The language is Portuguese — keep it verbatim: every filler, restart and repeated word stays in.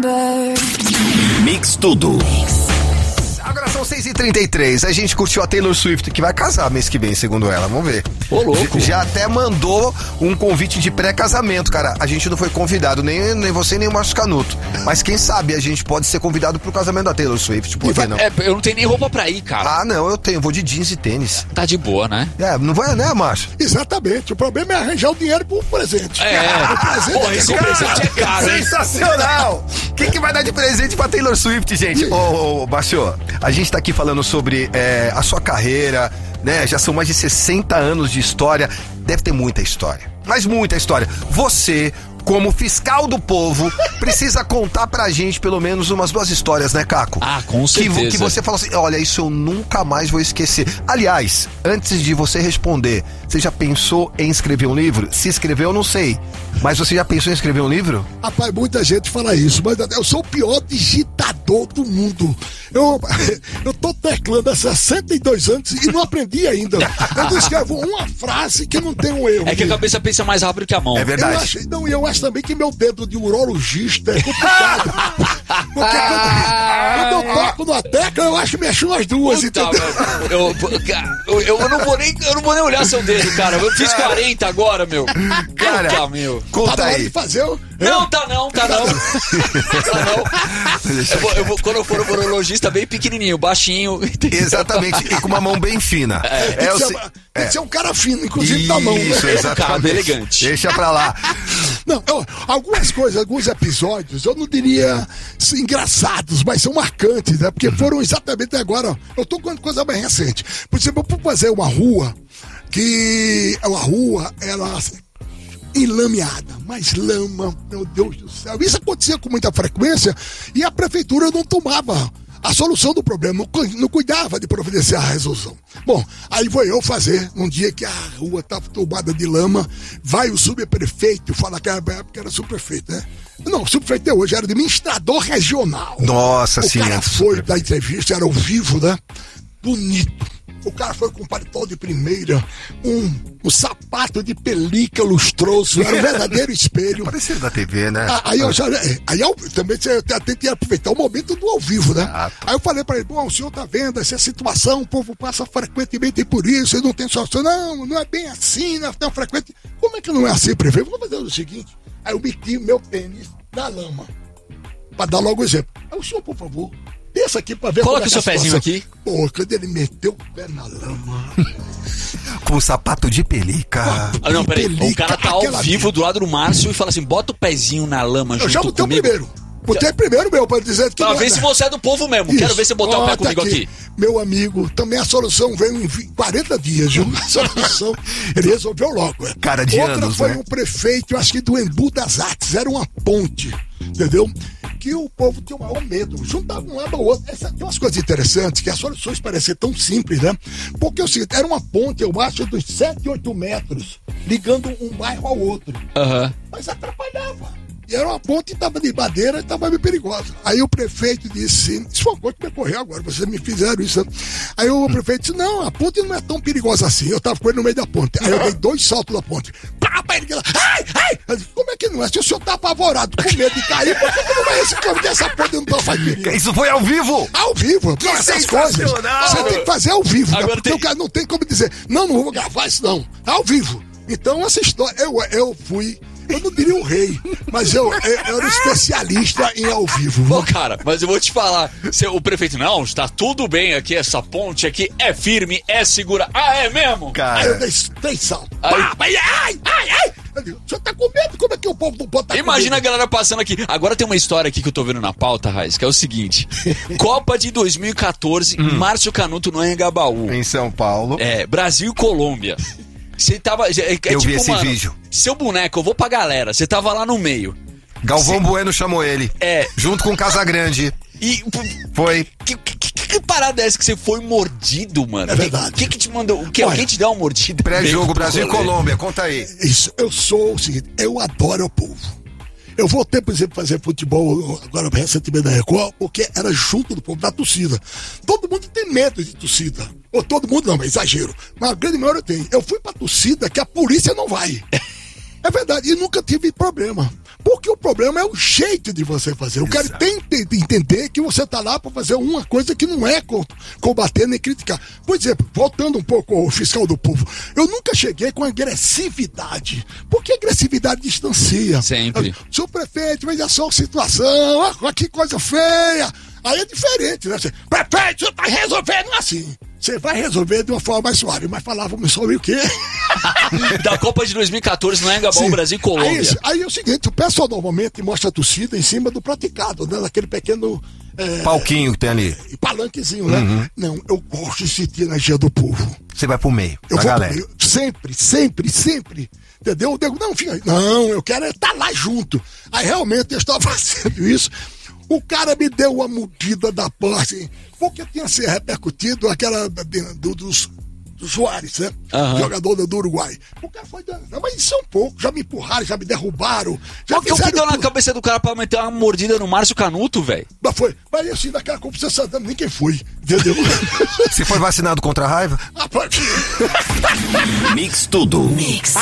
remember. Mix Tudo. Agora são seis e trinta e três. A gente curtiu a Taylor Swift, que vai casar mês que vem, segundo ela. Vamos ver. Ô, louco. Já, já até mandou um convite de pré-casamento, cara. A gente não foi convidado, nem, nem você, nem o Márcio Canuto. Mas quem sabe a gente pode ser convidado pro casamento da Taylor Swift. Por que não? É, eu não tenho nem roupa pra ir, cara. Ah, não, eu tenho. Vou de jeans e tênis. Tá de boa, né? É, não vai, né, Márcio? Exatamente. O problema é arranjar o dinheiro pro presente. É. O presente Pô, esse presente é caro, hein? Sensacional! O que, que vai dar de presente pra Taylor Swift, gente? Ô, ô, ô, Márcio, a gente tá aqui falando sobre é, a sua carreira, né? Já são mais de sessenta anos de história. Deve ter muita história, mas muita história. Você, como fiscal do povo, precisa contar pra gente pelo menos umas duas histórias, né, Caco? Ah, com certeza. Que, que você fala assim, olha, isso eu nunca mais vou esquecer. Aliás, antes de você responder, você já pensou em escrever um livro? Se escreveu, eu não sei. Mas você já pensou em escrever um livro? Rapaz, muita gente fala isso, mas eu sou o pior digitador do mundo. Eu, eu tô teclando há sessenta e dois anos e não aprendi ainda. Eu não escrevo uma frase que não tem um erro. É que a cabeça pensa mais rápido que a mão. É verdade. Eu acho, não, eu acho também que meu dedo de urologista é complicado. Porque quando, quando eu toco na tecla, eu acho que mexo nas duas, Puta, entendeu? eu, eu, eu, eu, não vou nem, eu não vou nem olhar seu dedo, cara. Eu fiz quarenta agora, meu. Cara, Puta, meu. Conta Tá na hora aí. de fazer o... Não, tá não, tá não. Tá não. Eu vou, eu vou, quando eu for um urologista, bem pequenininho, baixinho. Exatamente, e com uma mão bem fina. É, Tem É, que o ser, se- tem que ser um cara fino, inclusive da mão. Isso, Né? exatamente. Cara, elegante. Deixa pra lá. Não, eu- algumas coisas, alguns episódios, eu não diria assim, engraçados, mas são marcantes, né? Porque foram exatamente agora. Eu tô com coisa bem recente. Por exemplo, eu fui fazer uma rua que é uma rua, ela enlameada, mas lama, meu Deus do céu. Isso acontecia com muita frequência e a prefeitura não tomava a solução do problema, não, cu- não cuidava de providenciar a resolução. Bom, aí foi eu fazer, um dia que a rua estava tomada de lama, vai o subprefeito, fala que era, que era subprefeito, né? Não, o subprefeito é hoje, era administrador regional. Nossa O senhora. cara foi da entrevista, era ao vivo, né? Bonito. O cara foi com paletó de primeira, um, um sapato de pelica lustroso, era um verdadeiro espelho. Parecido da T V, né? Ah, Aí eu já. Aí eu, também você tem que aproveitar o momento do ao vivo, né? Ah, Aí eu falei pra ele, bom, o senhor tá vendo essa situação, o povo passa frequentemente por isso, e não tem solução. Não, não é bem assim, não é tão frequente. Como é que não é assim, prefeito? Vamos fazer o seguinte. Aí eu meti meu tênis na lama. Pra dar logo o exemplo. Aí o senhor, por favor, desça aqui pra ver Coloca como é o seu que é a pezinho situação. aqui. Pô, quando ele meteu o pé na lama. Com o sapato de pelica. Ah, não, peraí. O Pelica, cara tá ao aquela vivo vida. do lado do Márcio e fala assim: bota o pezinho na lama Eu junto já botei o comigo. primeiro. Botei primeiro, meu, pra dizer que. Pra não é, ver né? se você é do povo mesmo. Quero Isso. ver você botar o pé Ó, tá comigo aqui. Meu amigo, também a solução veio em vi- quarenta dias, viu? A solução, ele resolveu logo. é. Cara de Outra anos, foi né? um prefeito, eu acho que do Embu das Artes, era uma ponte, entendeu? Que o povo tinha o maior medo, juntava um lado ao outro. Essa, tem umas coisas interessantes, que as soluções parecem tão simples, né? Porque é o seguinte, era uma ponte, eu acho, dos sete, oito metros, ligando um bairro ao outro. Aham. Mas atrapalhava. E era uma ponte, estava de madeira e estava meio perigosa. Aí o prefeito disse, isso foi uma coisa que me ocorreu agora, vocês me fizeram isso. Aí o prefeito disse, não, a ponte não é tão perigosa assim. Eu estava com ele no meio da ponte. Aí eu dei dois saltos da ponte. Pá, pá, ele disse, ai, ai! Eu disse, como é que não é? Se o senhor tá apavorado, com medo de cair, por que que não vai esse caminho dessa ponte e não tá fazendo? Isso foi ao vivo? Ao vivo, pô, essas coisas. sensacional! Você tem que fazer ao vivo, né? Agora Porque tem- o cara não tem como dizer, não, não vou gravar isso não. Ao vivo. Então essa história, eu, eu fui, eu não diria o rei, mas eu, eu, eu era especialista em ao vivo. Pô, cara, mas eu vou te falar. Se o prefeito, não, está tudo bem aqui, essa ponte aqui é firme, é segura. Ah, é mesmo? Aí eu Cara, dei três saltos. Aí- Pá, pá, ai, ai, ai. Eu digo, o senhor tá com medo? Como é que o povo não pode estar Imagina a com medo? galera passando aqui. Agora tem uma história aqui que eu tô vendo na pauta, Raiz, que é o seguinte. Copa de dois mil e quatorze, Márcio Canuto no Anhangabaú. em São Paulo. É, Brasil e Colômbia. Você tava... É, é Eu vi tipo, esse mano, vídeo. Seu boneco, eu vou pra galera. Você tava lá no meio. Galvão Sim. Bueno chamou ele. É. Junto com Casagrande. E... Foi. Que, que, que, que parada é essa que você foi mordido, mano? É verdade. O que, que, que te mandou? O que, Olha, alguém te deu uma mordida? Pré-jogo Meio Brasil e rolê. Colômbia. Conta aí. Isso, eu sou o seguinte, eu adoro o povo. Eu voltei, por exemplo, fazer futebol agora recentemente da Record, porque era junto do povo, da torcida. Todo mundo tem medo de torcida. Ou todo mundo não, é exagero. Mas a grande maioria tem. Eu fui pra torcida que a polícia não vai. É verdade, e nunca tive problema. Porque o problema é o jeito de você fazer. O cara tem que entender que você tá lá para fazer uma coisa que não é combater nem criticar. Por exemplo, voltando um pouco ao fiscal do povo, eu nunca cheguei com agressividade. Porque agressividade distancia. Sempre. Seu prefeito, veja só a situação, ah, que coisa feia. Aí é diferente, né? Você, prefeito, você tá resolvendo assim. Você vai resolver de uma forma mais suave, mas falávamos sobre o quê? Da Copa de dois mil e catorze no Anhangabaú, Brasil e Colômbia. Aí, aí é o seguinte, o pessoal normalmente mostra a torcida em cima do praticado, né? Naquele pequeno... É, palquinho que tem ali. Palanquezinho, né? Uhum. Não, eu gosto de sentir a energia do povo. Você vai pro meio, eu pra vou galera. Pro meio, sempre, sempre, sempre. Entendeu? Eu digo, não, fica aí. Não, eu quero estar lá junto. Aí realmente eu estava fazendo isso. O cara me deu uma mordida da porra, assim, porque tinha se repercutido aquela do, dos, dos Soares, né? Uhum. Jogador do Uruguai. O cara foi dando, mas isso é um pouco, já me empurraram, já me derrubaram. Já Mas que deu na cabeça do cara pra meter uma mordida no Márcio Canuto, velho? Mas foi, mas assim, daquela competição, nem quem foi, entendeu? Você foi vacinado contra a raiva? Mix tudo. Mix.